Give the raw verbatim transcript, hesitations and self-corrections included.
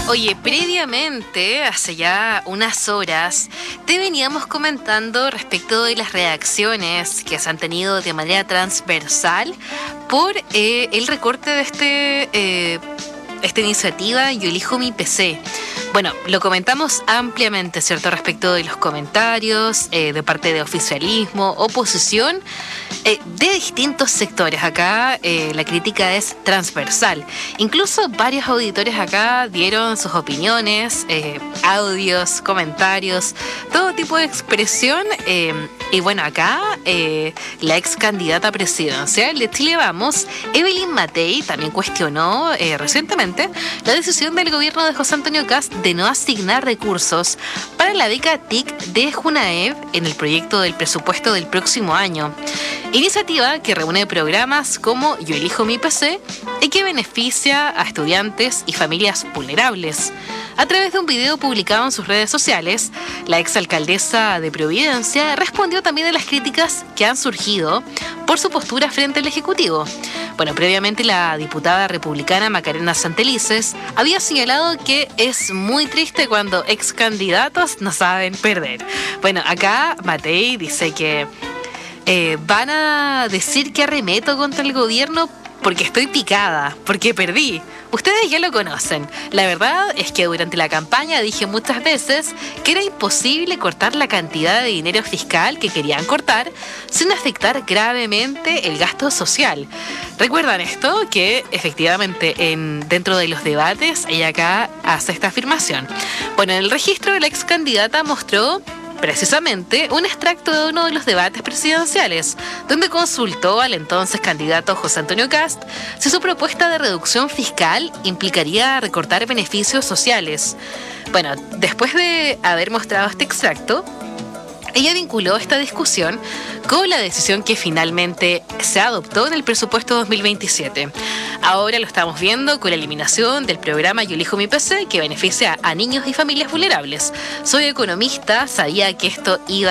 Oye, previamente, hace ya unas horas, te veníamos comentando respecto de las reacciones que se han tenido de manera transversal por eh, el recorte de este, eh, esta iniciativa Yo elijo mi P C. Bueno, lo comentamos ampliamente, ¿cierto? Respecto de los comentarios, eh, de parte de oficialismo, oposición, eh, de distintos sectores. Acá eh, la crítica es transversal. Incluso varios auditores acá dieron sus opiniones, eh, audios, comentarios, todo tipo de expresión. Eh, y bueno, acá eh, la ex candidata presidencial de Chile Vamos, Evelyn Matei, también cuestionó eh, recientemente la decisión del gobierno de José Antonio Kast de no asignar recursos para la beca T I C de Junaev en el proyecto del presupuesto del próximo año. Iniciativa que reúne programas como Yo elijo mi P C y que beneficia a estudiantes y familias vulnerables. A través de un video publicado en sus redes sociales, la exalcaldesa de Providencia respondió también a las críticas que han surgido por su postura frente al Ejecutivo. Bueno, previamente la diputada republicana Macarena Santelices había señalado que es muy triste cuando ex candidatos no saben perder. Bueno, acá Matei dice que eh, van a decir que arremeto contra el gobierno porque estoy picada, porque perdí. Ustedes ya lo conocen. La verdad es que durante la campaña dije muchas veces que era imposible cortar la cantidad de dinero fiscal que querían cortar sin afectar gravemente el gasto social. ¿Recuerdan esto? Que efectivamente en, dentro de los debates ella acá hace esta afirmación. Bueno, en el registro de la ex candidata mostró precisamente un extracto de uno de los debates presidenciales, donde consultó al entonces candidato José Antonio Kast si su propuesta de reducción fiscal implicaría recortar beneficios sociales. Bueno, después de haber mostrado este extracto, ella vinculó esta discusión con la decisión que finalmente se adoptó en el presupuesto dos mil veintisiete. Ahora lo estamos viendo con la eliminación del programa Yo elijo mi P C, que beneficia a niños y familias vulnerables. Soy economista, sabía que esto iba